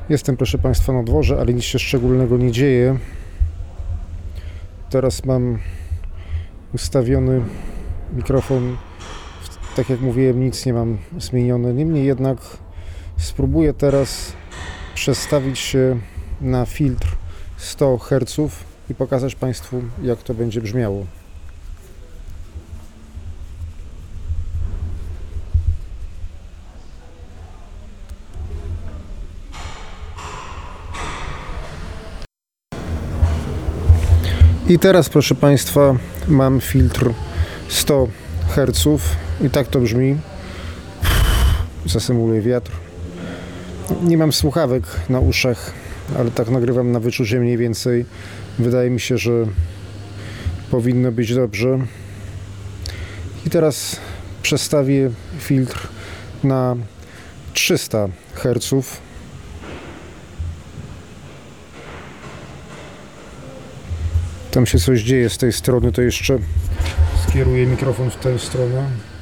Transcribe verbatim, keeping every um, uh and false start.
Jestem, proszę Państwa, na dworze, ale nic się szczególnego nie dzieje. Teraz mam ustawiony mikrofon, tak jak mówiłem, nic nie mam zmienione. Niemniej jednak spróbuję teraz przestawić się na filtr sto herców i pokazać Państwu, jak to będzie brzmiało. I teraz, proszę Państwa, mam filtr sto herców i tak to brzmi. Zasymuluję wiatr. Nie mam słuchawek na uszach, ale tak nagrywam na wyczucie mniej więcej. Wydaje mi się, że powinno być dobrze. I teraz przestawię filtr na trzysta herców. Tam się coś dzieje z tej strony, to jeszcze skieruję mikrofon w tę stronę.